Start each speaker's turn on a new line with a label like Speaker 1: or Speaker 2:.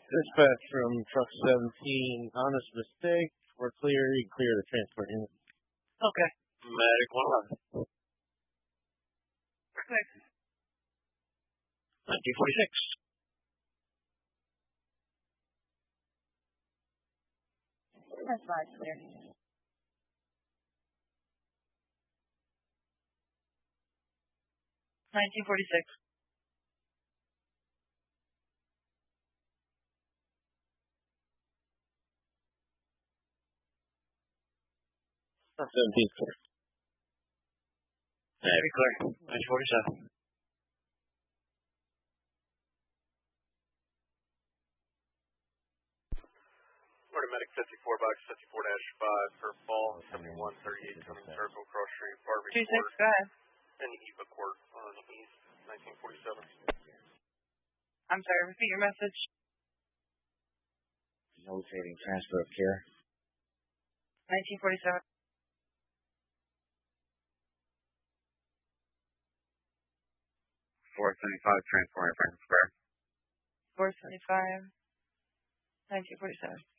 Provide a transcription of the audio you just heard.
Speaker 1: Dispatch from truck 17, honest mistake. We're clear. You can clear the transport unit.
Speaker 2: Okay.
Speaker 3: Medic 111.
Speaker 2: Perfect.
Speaker 3: 1946.
Speaker 2: That's fine, clear. 1946.
Speaker 1: Truck 17 clear.
Speaker 3: Navy clear. 1947.
Speaker 4: Florida Medic 54 box 54-5 for fall 7138 coming circle cross street Barbie
Speaker 2: 26,
Speaker 4: Court
Speaker 2: go ahead.
Speaker 4: and Eva Court on East 1947.
Speaker 2: I'm sorry, repeat your message.
Speaker 5: Notating transfer of care.
Speaker 2: 1947.
Speaker 4: 475 transforming Franklin Square.
Speaker 2: 475. 1947.